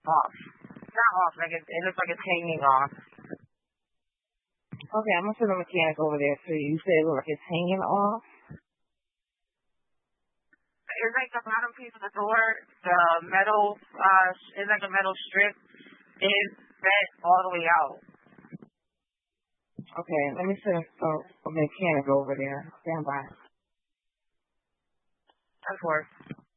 off. Not off, like it looks like it's hanging off. Okay, I'm gonna send a mechanic over there to you. You said it looks like it's hanging off. It's like the bottom piece of the door, the metal, it's like a metal strip, is bent all the way out. Okay, let me send a mechanic over there. Stand by. Of course.